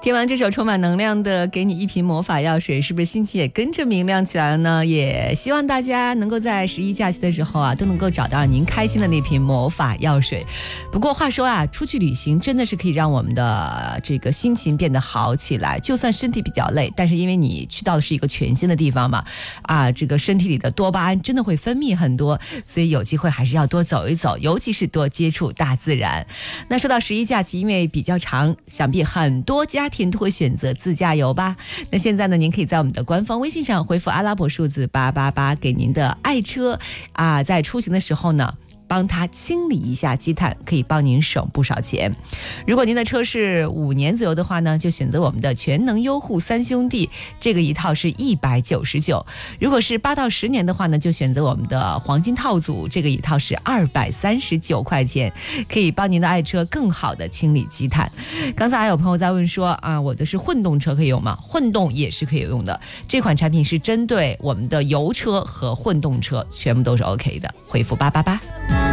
听完这首充满能量的给你一瓶魔法药水，是不是心情也跟着明亮起来了呢？也希望大家能够在十一假期的时候啊，都能够找到您开心的那瓶魔法药水。不过话说啊，出去旅行真的是可以让我们的这个心情变得好起来，就算身体比较累，但是因为你去到的是一个全新的地方嘛，这个身体里的多巴胺真的会分泌很多，所以有机会还是要多走一走，尤其是多接触大自然。那说到十一假期，因为比较长，想必很多家庭都会选择自驾游吧。那现在呢，您可以在我们的官方微信上回复阿拉伯数字888给您的爱车在出行的时候呢，帮他清理一下积碳，可以帮您省不少钱。如果您的车是5年左右的话呢，就选择我们的全能优护3兄弟，这个一套是199。如果是8到10年的话呢，就选择我们的黄金套组，这个一套是239块钱，可以帮您的爱车更好的清理积碳。刚才还有朋友在问说我的是混动车可以用吗？混动也是可以用的，这款产品是针对我们的油车和混动车，全部都是 OK 的。回复888。